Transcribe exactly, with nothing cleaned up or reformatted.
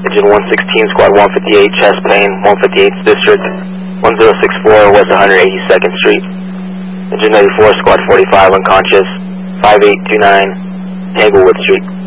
Engine one sixteen, squad one fifty-eight, chest pain, one fifty-eighth District, one zero six four, West one hundred eighty-second Street. Engine ninety-four, squad forty-five, unconscious, five eight two nine, Tanglewood Street.